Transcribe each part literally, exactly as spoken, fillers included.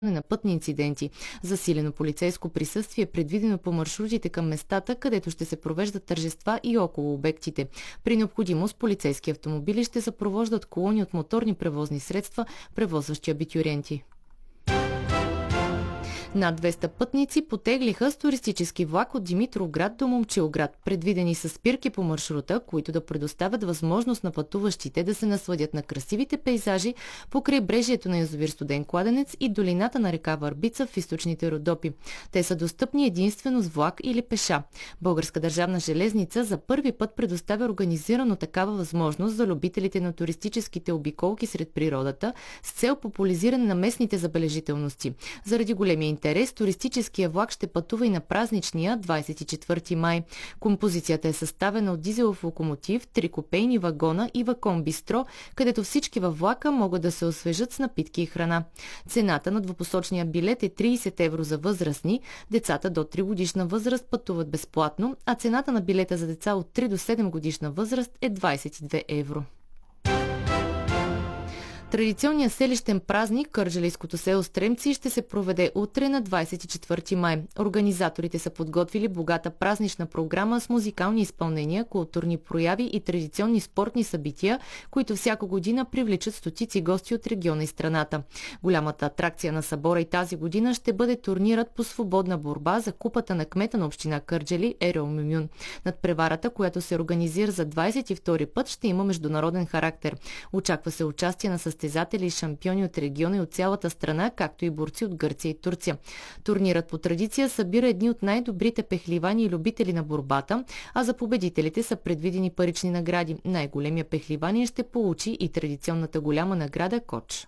на пътни инциденти. Засилено полицейско присъствие е предвидено по маршрутите към местата, където ще се провеждат тържества и около обектите. При необходимост полицейски автомобили ще съпровождат колони от моторни превозни средства, превозващи абитюриенти. Над двеста пътници потеглиха с туристически влак от Димитровград до Момчилград. Предвидени са спирки по маршрута, които да предоставят възможност на пътуващите да се насладят на красивите пейзажи по крайбрежието на язовир Студен кладенец и долината на река Върбица в източните Родопи. Те са достъпни единствено с влак или пеша. Българска държавна железница за първи път предоставя организирано такава възможност за любителите на туристическите обиколки сред природата с цел популяризиране на местните забележителности. Заради големия интерес, туристическия влак ще пътува и на празничния двадесет и четвърти май. Композицията е съставена от дизелов локомотив, три купейни вагона и вагон-бистро, където всички във влака могат да се освежат с напитки и храна. Цената на двупосочния билет е тридесет евро за възрастни, децата до три годишна възраст пътуват безплатно, а цената на билета за деца от три до седем годишна възраст е двадесет и две евро. Традиционният селищен празник Кърджалийското село Стремци ще се проведе утре на двадесет и четвърти май. Организаторите са подготвили богата празнична програма с музикални изпълнения, културни прояви и традиционни спортни събития, които всяка година привличат стотици гости от региона и страната. Голямата атракция на събора и тази година ще бъде турнирът по свободна борба за купата на кмета на община Кърджали Ерол Мюмюн. Надпреварата, която се организира за двадесет и втори път, ще има международен характер. Очаква се участие на състезатели и шампиони от региона и от цялата страна, както и борци от Гърция и Турция. Турнирът по традиция събира едни от най-добрите пехливани и любители на борбата, а за победителите са предвидени парични награди. Най-големия пехливание ще получи и традиционната голяма награда Коч.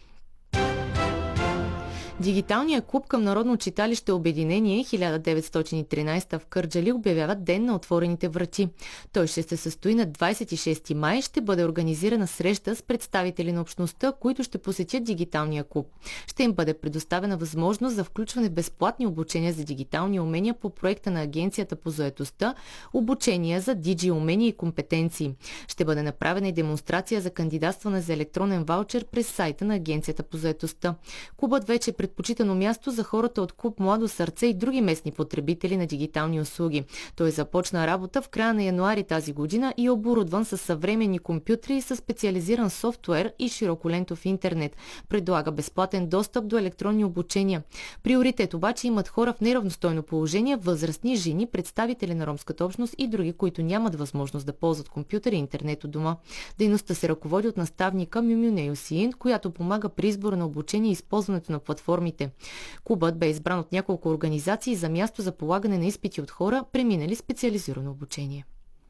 Дигиталният клуб към Народно читалище Обединение хиляда деветстотин и тринадесета в Кърджали обявява Ден на отворените врати. Той ще се състои на двадесет и шести май, ще бъде организирана среща с представители на общността, които ще посетят дигиталния клуб. Ще им бъде предоставена възможност за включване в безплатни обучения за дигитални умения по проекта на Агенцията по заетостта, обучения за диджи умения и компетенции. Ще бъде направена и демонстрация за кандидатстване за електронен ваучер през сайта на Агенцията по заетостта. Клубът вече е предпочитано място за хората от клуб Младо сърце и други местни потребители на дигитални услуги. Той започна работа в края на януари тази година и е оборудван с съвременни компютри и със специализиран софтуер и широколентов интернет. Предлага безплатен достъп до електронни обучения. Приоритет обаче имат хора в неравностойно положение, възрастни, жени, представители на ромската общност и други, които нямат възможност да ползват компютър и интернет от дома. Дейността се ръководи от наставника Мюмюне Юсиин, която помага при избора на обучение и използването на платформи. Клубът бе избран от няколко организации за място за полагане на изпити от хора, преминали специализирано обучение.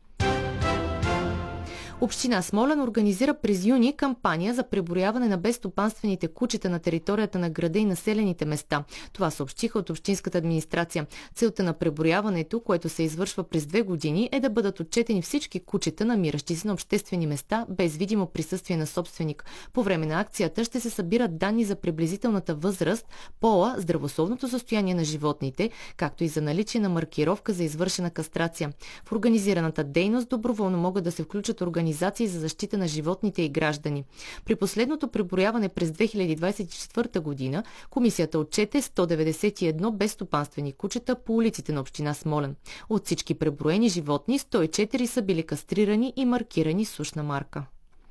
Община Смолян организира през юни кампания за преброяване на безстопанствените кучета на територията на града и населените места. Това съобщиха от общинската администрация. Целта на преброяването, което се извършва през две години, е да бъдат отчетени всички кучета, намиращи се на обществени места, без видимо присъствие на собственик. По време на акцията ще се събират данни за приблизителната възраст, пола, здравословното състояние на животните, както и за наличие на маркировка за извършена кастрация. В организираната дейност доброволно могат да се включат организации за защита на животните и граждани. При последното преброяване през две хиляди двадесет и четвърта година комисията отчете сто деветдесет и едно безстопанствени кучета по улиците на община Смолян. От всички преброени животни сто и четири са били кастрирани и маркирани с ушна марка.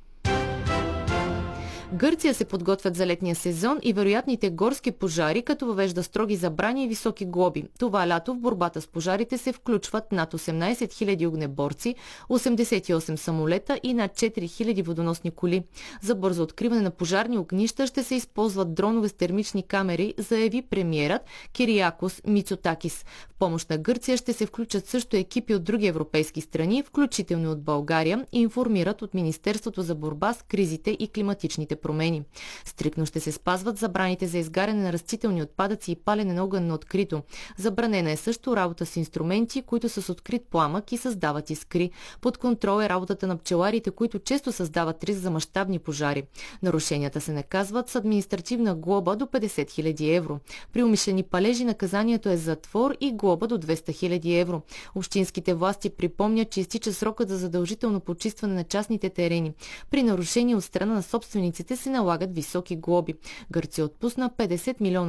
Гърция се подготвят за летния сезон и вероятните горски пожари, като въвежда строги забрани и високи глоби. Това лято в борбата с пожарите се включват над осемнадесет хиляди огнеборци, осемдесет и осем самолета и над четири хиляди водоносни коли. За бързо откриване на пожарни огнища ще се използват дронове с термични камери, заяви премиерът Кириакос Мицотакис. В помощ на Гърция ще се включат също екипи от други европейски страни, включително от България, и информират от Министерството за борба с кризите и климатичните промени. Стрикно ще се спазват забраните за изгаряне на растителни отпадъци и палене на огън на открито. Забранена е също работа с инструменти, които са с открит пламък и създават искри. Под контрол е работата на пчеларите, които често създават риск за мащабни пожари. Нарушенията се наказват с административна глоба до петдесет хиляди евро. При умишлени палежи наказанието е затвор и глоба до двеста хиляди евро. Общинските власти припомнят, че изтича срокът за задължително почистване на частните терени. При нарушение от страна на собствениците се налагат високи глоби. Гърция отпусна петдесет милиона